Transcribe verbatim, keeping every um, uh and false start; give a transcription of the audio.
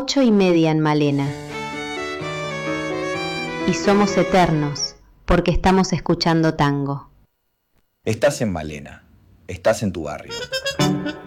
Ocho y media en Malena. Y somos eternos porque estamos escuchando tango. Estás en Malena, estás en tu barrio.